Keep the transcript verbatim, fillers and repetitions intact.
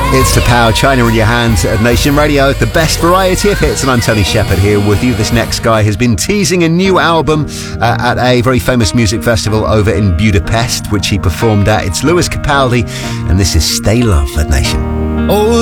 It's the power, China in your hands at Nation Radio, the best variety of hits, and I'm Tony Shepherd here with you. This next guy has been teasing a new album uh, at a very famous music festival over in Budapest, which he performed at. It's Lewis Capaldi, and this is Stay Love at Nation. Oh.